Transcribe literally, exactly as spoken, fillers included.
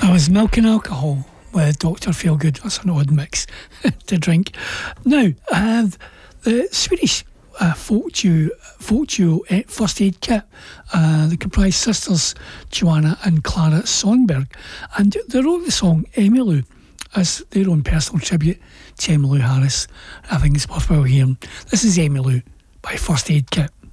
I was milking alcohol with Doctor Feelgood. That's an odd mix to drink. Now, uh, the Swedish uh, folk duo, folk duo uh, First Aid Kit, uh, they comprise sisters Joanna and Clara Sonberg, and they wrote the song Emmylou as their own personal tribute to Emmylou Harris. I think it's worthwhile hearing. This is Emmylou by First Aid Kit.